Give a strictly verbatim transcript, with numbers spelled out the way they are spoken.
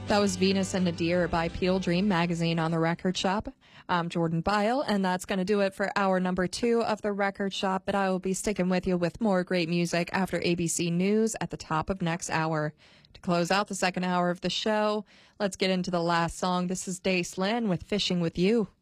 That was Venus and Nadir by Peel Dream Magazine on the Record Shop. I'm Jordan Byle, and that's going to do it for hour number two of the Record Shop, but I will be sticking with you with more great music after A B C News at the top of next hour. To close out the second hour of the show, let's get into the last song. This is Dace Lynn with Fishing With You.